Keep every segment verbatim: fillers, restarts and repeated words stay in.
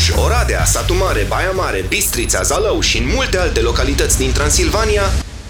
Cluj, Oradea, Satu Mare, Baia Mare, Bistrița, Zalău și în multe alte localități din Transilvania.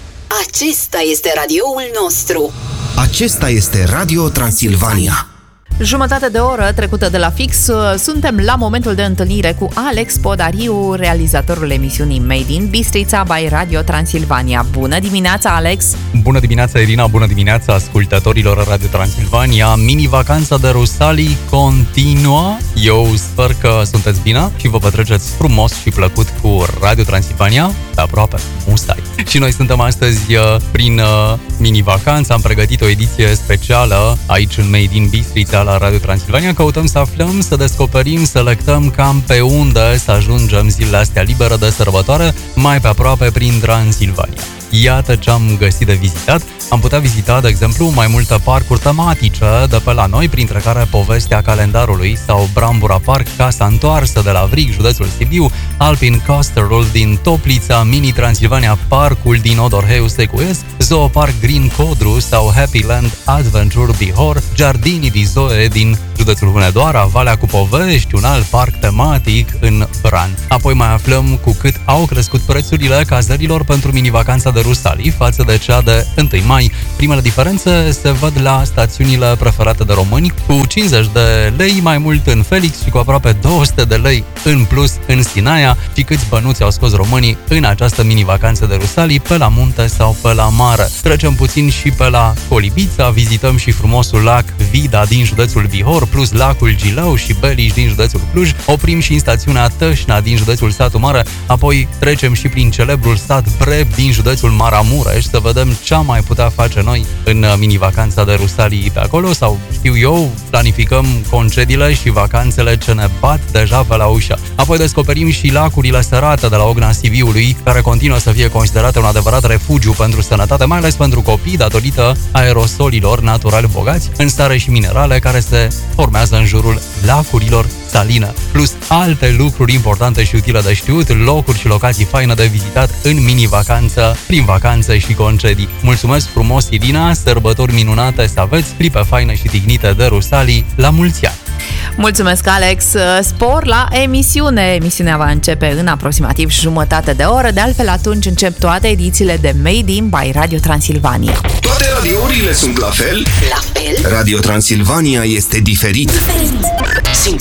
Acesta este radioul nostru. Acesta este Radio Transilvania. Jumătate de oră trecută de la fix, suntem la momentul de întâlnire cu Alex Podariu, realizatorul emisiunii Made in Bistrița by Radio Transilvania. Bună dimineața, Alex! Bună dimineața, Irina! Bună dimineața ascultătorilor Radio Transilvania! Mini-vacanța de Rusalii continuă. Eu sper că sunteți bine și vă petreceți frumos și plăcut cu Radio Transilvania, pe aproape, musai. Și noi suntem astăzi prin mini-vacanță, am pregătit o ediție specială aici în Made in Bistrița la Radio Transilvania. Căutăm să aflăm, să descoperim, să lectăm cam pe unde să ajungem zilele astea libere de sărbătoare, mai pe aproape prin Transilvania. Iată ce am găsit de vizitat. Am putea vizita, de exemplu, mai multe parcuri tematice de pe la noi, printre care Povestea Calendarului sau Brambura Park, Casa Întoarsă de la Vrig, județul Sibiu, Alpin Coasterul din Toplița, Mini Transilvania Parcul din Odorheiu Secuiesc, Zoopark Green Codru sau Happy Land Adventure Bihor, Giardini di Zoe din județul Hunedoara, Valea cu Povești, un alt parc tematic în Bran. Apoi mai aflăm cu cât au crescut prețurile cazărilor pentru mini-vacanța de Rusalii față de cea de întâi mai. Primele diferențe se văd la stațiunile preferate de români, cu cincizeci de lei mai mult în Felix și cu aproape două sute de lei în plus în Sinaia. Și câți bănuți au scos românii în această mini-vacanță de Rusalii pe la munte sau pe la mare. Trecem puțin și pe la Colibița, vizităm și frumosul lac Vida din județul Bihor, plus lacul Gilău și Beliș din județul Cluj. Oprim și în stațiunea Tășna din județul Satu Mare, apoi trecem și prin celebrul sat Breb din județul Maramureș să vedem ce am mai putea face noi în mini-vacanța de Rusalii pe acolo, sau știu eu, planificăm concediile și vacanțele ce ne bat deja pe la ușă. Apoi descoperim și lacurile sărate de la Ogna Sibiului, care continuă să fie considerate un adevărat refugiu pentru sănătate, mai ales pentru copii, datorită aerosolilor naturali bogați în sare și minerale care se formează în jurul lacurilor saline, plus alte lucruri importante și utile de știut, locuri și locații faine de vizitat în mini-vacanță, prin vacanțe și concedii. Mulțumesc frumos, Irina, sărbători minunate să aveți, clipe faine și tignite de Rusalii, la mulți ani! Mulțumesc, Alex! Spor la emisiune! Emisiunea va începe în aproximativ jumătate de oră, de altfel atunci încep toate edițiile de Made in by Radio Transilvania. Toate radiourile sunt la fel? La fel? Radio Transilvania este diferit. Diferit.